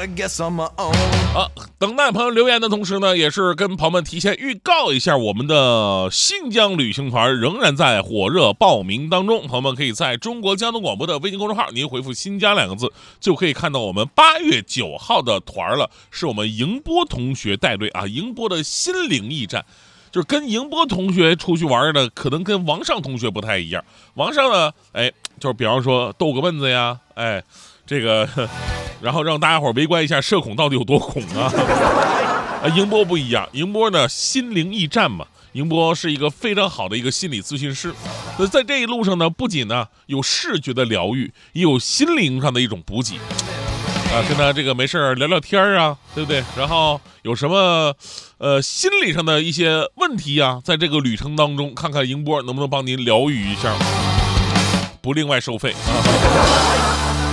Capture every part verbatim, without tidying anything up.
啊，等待朋友留言的同时呢，也是跟朋友们提前预告一下，我们的新疆旅行团仍然在火热报名当中。朋友们可以在中国交通广播的微信公众号，您回复新疆两个字，就可以看到我们八月九号的团了，是我们迎波同学带队啊，迎波的心灵驿站。就是跟迎波同学出去玩的，可能跟王上同学不太一样。王上呢，哎，就是比方说逗个闷子呀，哎，这个，然后让大家伙围观一下社恐到底有多恐啊。啊，迎波不一样，迎波呢心灵驿站嘛，迎波是一个非常好的一个心理咨询师。那在这一路上呢，不仅呢有视觉的疗愈，也有心灵上的一种补给。啊，跟他这个没事聊聊天啊，对不对？然后有什么呃心理上的一些问题啊，在这个旅程当中，看看迎波能不能帮您疗愈一下，不另外收费啊。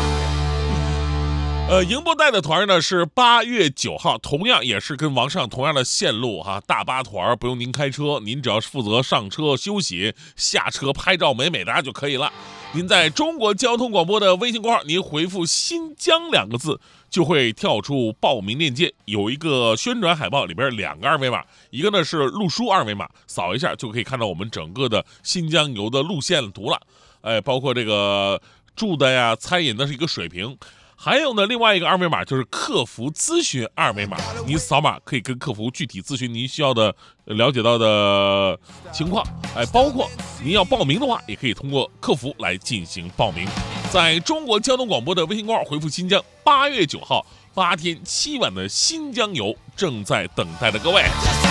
呃，迎波带的团呢是八月九号，同样也是跟王上同样的线路哈、啊，大巴团不用您开车，您只要负责上车休息，下车拍照美美的就可以了。您在中国交通广播的微信公号，您回复新疆两个字，就会跳出报名链接，有一个宣传海报，里边两个二维码，一个呢是路书二维码，扫一下就可以看到我们整个的新疆游的路线图了，哎，包括这个住的呀、餐饮的是一个水平。还有呢，另外一个二维码就是客服咨询二维码，你扫码可以跟客服具体咨询您需要的了解到的情况，哎，包括您要报名的话，也可以通过客服来进行报名。在中国交通广播的微信公号回复新疆，八月九号八天七晚的新疆游正在等待着各位。